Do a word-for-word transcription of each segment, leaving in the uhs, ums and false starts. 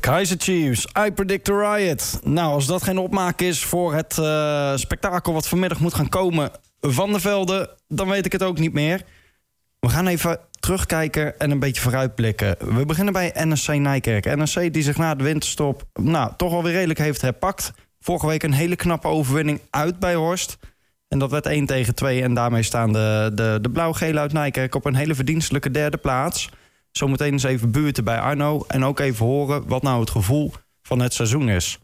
Kaizer Chiefs, I Predict a Riot. Nou, als dat geen opmaak is voor het uh, spektakel wat vanmiddag moet gaan komen van de velden, dan weet ik het ook niet meer. We gaan even terugkijken en een beetje vooruitblikken. We beginnen bij N S C Nijkerk. N S C die zich na de winterstop nou, toch wel weer redelijk heeft herpakt. Vorige week een hele knappe overwinning uit bij Horst. En dat werd één tegen twee. En daarmee staan de, de, de blauw-gele uit Nijkerk op een hele verdienstelijke derde plaats. Zometeen eens even buurten bij Arno. En ook even horen wat nou het gevoel van het seizoen is.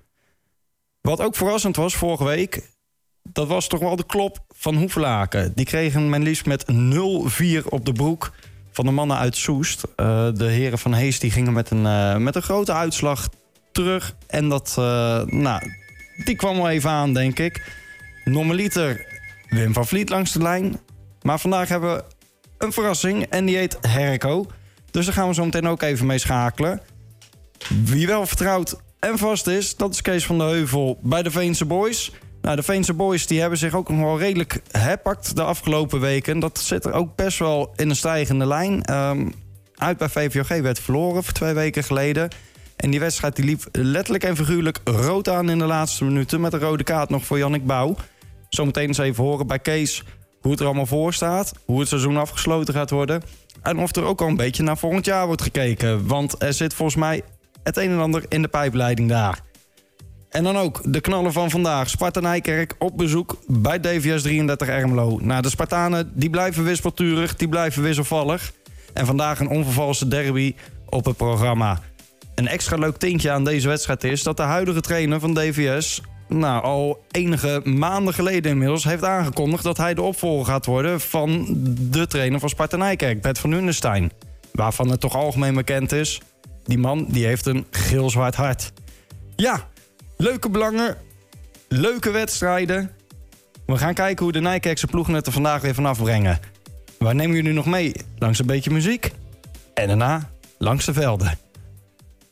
Wat ook verrassend was vorige week, dat was toch wel de klop van Hoevelaken. Die kregen men liefst met nul vier op de broek van de mannen uit Soest. Uh, de heren van Hees die gingen met een, uh, met een grote uitslag terug. En dat, uh, nou, die kwam wel even aan, denk ik. Normaliter Wim van Vliet langs de lijn. Maar vandaag hebben we een verrassing en die heet Herco. Dus daar gaan we zo meteen ook even mee schakelen. Wie wel vertrouwd en vast is, dat is Kees van de Heuvel bij de Veense Boys. Nou, de Veense Boys die hebben zich ook nog wel redelijk herpakt de afgelopen weken. Dat zit er ook best wel in een stijgende lijn. Um, uit bij V V O G werd verloren voor twee weken geleden. En die wedstrijd die liep letterlijk en figuurlijk rood aan in de laatste minuten. Met een rode kaart nog voor Jannik Bouw. Zometeen eens even horen bij Kees hoe het er allemaal voor staat. Hoe het seizoen afgesloten gaat worden. En of er ook al een beetje naar volgend jaar wordt gekeken. Want er zit volgens mij het een en ander in de pijpleiding daar. En dan ook de knallen van vandaag. Sparta Nijkerk op bezoek bij D V S drieëndertig Ermelo. Nou, de Spartanen die blijven wispelturig, die blijven wisselvallig. En vandaag een onvervalste derby op het programma. Een extra leuk tintje aan deze wedstrijd is dat de huidige trainer van D V S... nou, al enige maanden geleden inmiddels heeft aangekondigd dat hij de opvolger gaat worden van de trainer van Sparta Nijkerk, Bert van Hunestein. Waarvan het toch algemeen bekend is, die man die heeft een geel-zwart hart. Ja, leuke belangen, leuke wedstrijden. We gaan kijken hoe de Nijkerkse ploegen het er vandaag weer vanaf brengen. Waar nemen jullie nog mee? Langs een beetje muziek en daarna langs de velden.